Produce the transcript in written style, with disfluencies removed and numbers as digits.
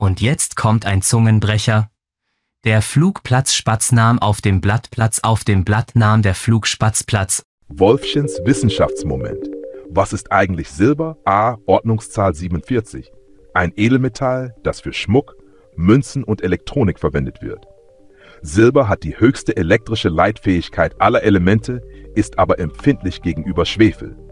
Und jetzt kommt ein Zungenbrecher. Der Flugplatz nahm auf dem Blatt Platz, auf dem Blatt nahm der Flugspatz Platz. Wolfchens Wissenschaftsmoment. Was ist eigentlich Silber? A. Ordnungszahl 47. Ein Edelmetall, das für Schmuck, Münzen und Elektronik verwendet wird. Silber hat die höchste elektrische Leitfähigkeit aller Elemente, ist aber empfindlich gegenüber Schwefel.